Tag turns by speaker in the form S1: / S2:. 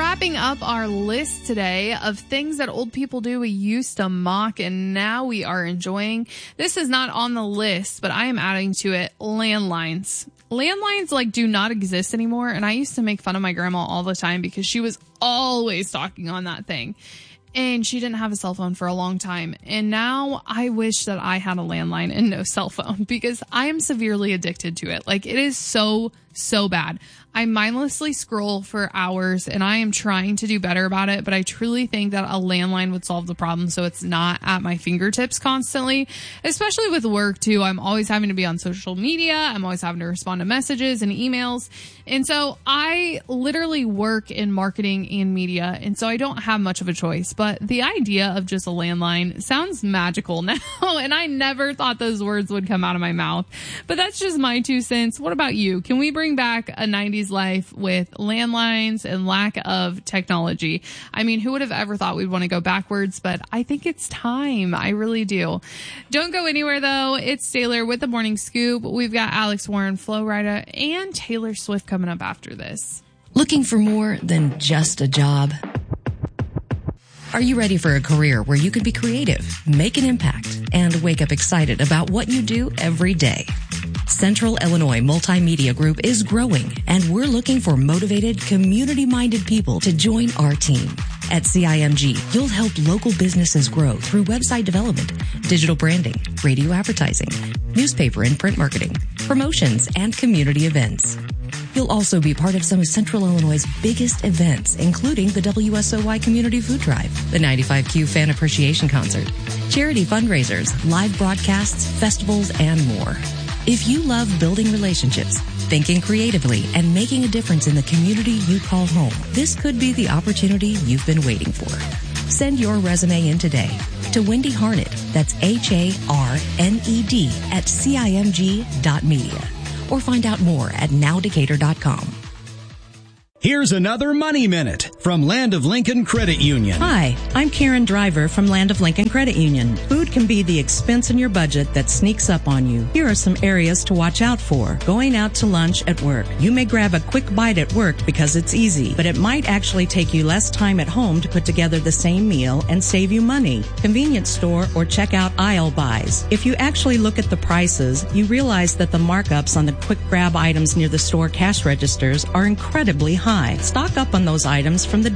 S1: wrapping up our list today of things that old people do we used to mock and now we are enjoying. This is not on the list, but I am adding to it landlines. Landlines do not exist anymore, and I used to make fun of my grandma all the time because she was always talking on that thing. And she didn't have a cell phone for a long time. And now I wish that I had a landline and no cell phone because I am severely addicted to it. It is so bad. I mindlessly scroll for hours and I am trying to do better about it, but I truly think that a landline would solve the problem so it's not at my fingertips constantly, especially with work too. I'm always having to be on social media. I'm always having to respond to messages and emails. And so I literally work in marketing and media, and so I don't have much of a choice. But the idea of just a landline sounds magical now, and I never thought those words would come out of my mouth. But that's just my 2 cents. What about you? Can we bring back a 90s life with landlines and lack of technology? I mean, who would have ever thought we'd want to go backwards? But I think it's time. I really do. Don't go anywhere, though. It's Taylor with the Morning Scoop. We've got Alex Warren, Flo Rida, and Taylor Swift coming up after this.
S2: Looking for more than just a job? Are you ready for a career where you can be creative, make an impact, and wake up excited about what you do every day? Central Illinois Multimedia Group is growing, and we're looking for motivated, community-minded people to join our team. At CIMG, you'll help local businesses grow through website development, digital branding, radio advertising, newspaper and print marketing, promotions, and community events. You'll also be part of some of Central Illinois' biggest events, including the WSOY Community Food Drive, the 95Q Fan Appreciation Concert, charity fundraisers, live broadcasts, festivals, and more. If you love building relationships, thinking creatively, and making a difference in the community you call home, this could be the opportunity you've been waiting for. Send your resume in today to Wendy Harned, that's HARNED at CIMG.media, or find out more at nowdecatur.com.
S3: Here's another Money Minute from Land of Lincoln Credit Union.
S4: Hi, I'm Karen Driver from Land of Lincoln Credit Union. Food can be the expense in your budget that sneaks up on you. Here are some areas to watch out for. Going out to lunch at work. You may grab a quick bite at work because it's easy, but it might actually take you less time at home to put together the same meal and save you money. Convenience store or checkout aisle buys. If you actually look at the prices, you realize that the markups on the quick grab items near the store cash registers are incredibly high. Stock up on those items from the